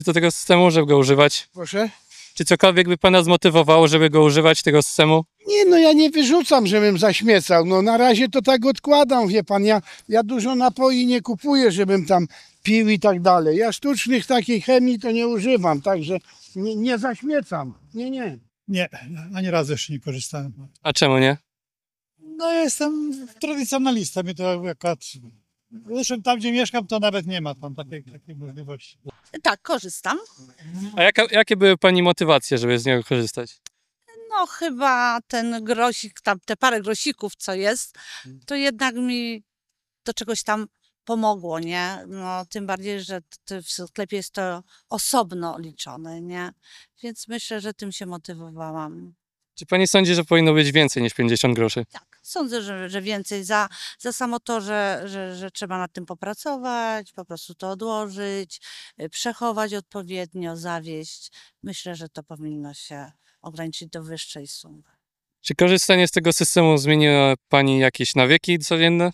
do tego systemu, żeby go używać? Proszę? Czy cokolwiek by pana zmotywowało, żeby go używać, tego systemu? Nie, no ja nie wyrzucam, żebym zaśmiecał. No na razie to tak odkładam, wie pan. Ja dużo napoi nie kupuję, żebym tam pił i tak dalej. Ja sztucznych takiej chemii to nie używam, także nie zaśmiecam. Nie. Nie, ani razu jeszcze nie korzystałem. A czemu nie? No ja jestem tradycjonalistą i to akurat... Zresztą tam, gdzie mieszkam, to nawet nie ma tam takiej możliwości. Tak, korzystam. A jakie były pani motywacje, żeby z niego korzystać? No chyba ten grosik, tam te parę grosików, co jest, to jednak mi do czegoś tam pomogło, nie? No tym bardziej, że w sklepie jest to osobno liczone, nie? Więc myślę, że tym się motywowałam. Czy pani sądzi, że powinno być więcej niż 50 groszy? Tak, sądzę, że więcej za samo to, że trzeba nad tym popracować, po prostu to odłożyć, przechować odpowiednio, zawieść. Myślę, że to powinno się ograniczyć do wyższej sumy. Czy korzystanie z tego systemu zmieniło pani jakieś nawyki codzienne?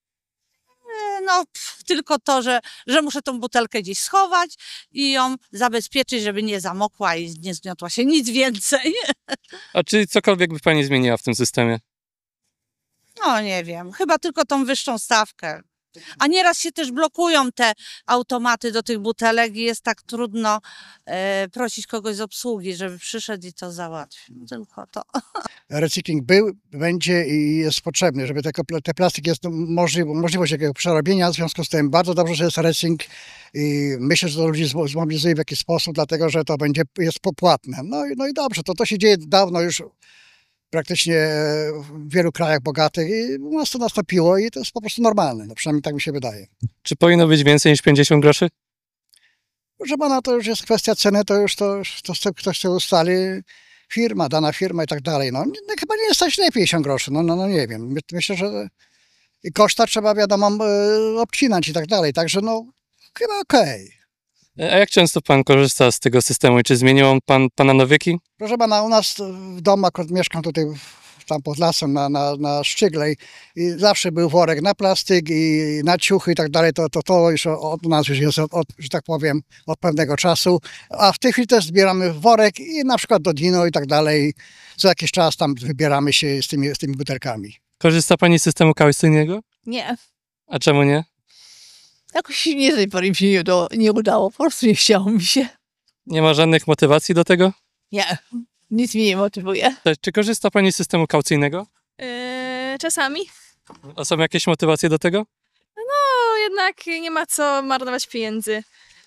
No, tylko to, że muszę tą butelkę gdzieś schować i ją zabezpieczyć, żeby nie zamokła i nie zgniotła się, nic więcej. A czy cokolwiek by pani zmieniła w tym systemie? No nie wiem, chyba tylko tą wyższą stawkę. A nieraz się też blokują te automaty do tych butelek i jest tak trudno prosić kogoś z obsługi, żeby przyszedł i to załatwił. Tylko to. Recykling był, będzie i jest potrzebny, żeby te plastik jest możliwość jakiego przerobienia. W związku z tym bardzo dobrze, że jest recykling i myślę, że to ludzi zmobilizuje w jakiś sposób, dlatego że to jest popłatne. No i dobrze, to się dzieje dawno już praktycznie w wielu krajach bogatych i u nas to nastąpiło i to jest po prostu normalne, no przynajmniej tak mi się wydaje. Czy powinno być więcej niż 50 groszy? Proszę pana, to już jest kwestia ceny, to ktoś sobie ustali, dana firma i tak dalej. No chyba nie jest stać lepiej 50 groszy, no nie wiem. Myślę, że koszta trzeba, wiadomo, obcinać i tak dalej, także no chyba okej. A jak często pan korzysta z tego systemu i czy zmienił on pana nawyki? Proszę pana, u nas w domu, akurat mieszkam tutaj tam pod lasem na Szczyglej i zawsze był worek na plastik i na ciuchy i tak dalej, to już od nas już jest, że tak powiem, od pewnego czasu, a w tej chwili też zbieramy worek i na przykład do Dino i tak dalej, za jakiś czas tam wybieramy się z tymi butelkami. Korzysta pani z systemu kaucyjnego? Nie. A czemu nie? Jakoś nie, tej pory mi się nie udało, po prostu nie chciało mi się. Nie ma żadnych motywacji do tego? Nie, nic mnie nie motywuje. Czy korzysta pani z systemu kaucyjnego? Czasami. A są jakieś motywacje do tego? No jednak nie ma co marnować pieniędzy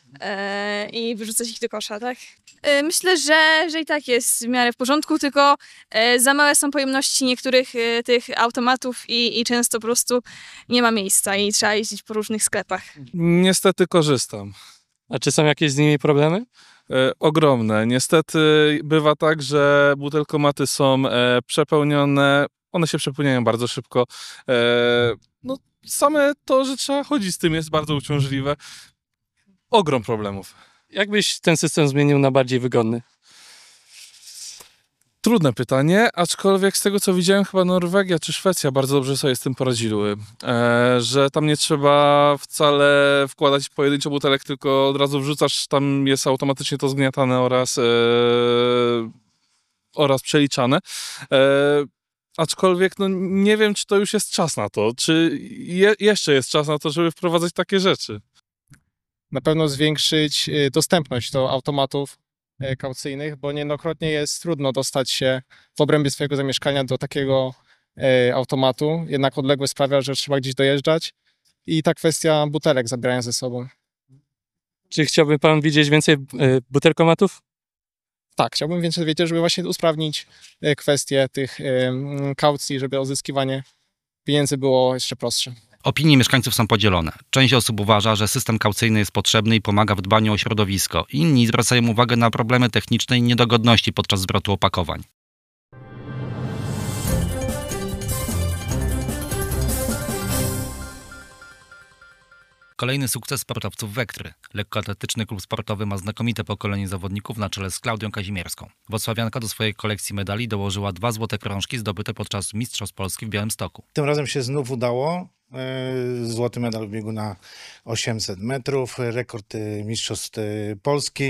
i wyrzucać ich do kosza, tak? Myślę, że i tak jest w miarę w porządku, tylko za małe są pojemności niektórych tych automatów i często po prostu nie ma miejsca i trzeba jeździć po różnych sklepach. Niestety korzystam. A czy są jakieś z nimi problemy? Ogromne. Niestety bywa tak, że butelkomaty są przepełnione, one się przepełniają bardzo szybko. No, same to, że trzeba chodzić z tym jest bardzo uciążliwe. Ogrom problemów. Jak byś ten system zmienił na bardziej wygodny? Trudne pytanie, aczkolwiek z tego co widziałem, chyba Norwegia czy Szwecja bardzo dobrze sobie z tym poradziły. Że tam nie trzeba wcale wkładać pojedynczo butelek, tylko od razu wrzucasz, tam jest automatycznie to zgniatane oraz przeliczane. Aczkolwiek no, nie wiem, czy to już jest czas na to, czy jeszcze jest czas na to, żeby wprowadzać takie rzeczy. Na pewno zwiększyć dostępność do automatów kaucyjnych, bo niejednokrotnie jest trudno dostać się w obrębie swojego zamieszkania do takiego automatu. Jednak odległość sprawia, że trzeba gdzieś dojeżdżać i ta kwestia butelek zabierają ze sobą. Czy chciałby pan widzieć więcej butelkomatów? Tak, chciałbym więcej wiedzieć, żeby właśnie usprawnić kwestię tych kaucji, żeby odzyskiwanie pieniędzy było jeszcze prostsze. Opinie mieszkańców są podzielone. Część osób uważa, że system kaucyjny jest potrzebny i pomaga w dbaniu o środowisko. Inni zwracają uwagę na problemy techniczne i niedogodności podczas zwrotu opakowań. Kolejny sukces sportowców Wektry. Lekkoatletyczny klub sportowy ma znakomite pokolenie zawodników na czele z Klaudią Kazimierską. Wrocławianka do swojej kolekcji medali dołożyła 2 złote krążki zdobyte podczas Mistrzostw Polski w Białymstoku. Tym razem się znów udało. Złoty medal w biegu na 800 metrów, rekord Mistrzostw Polski.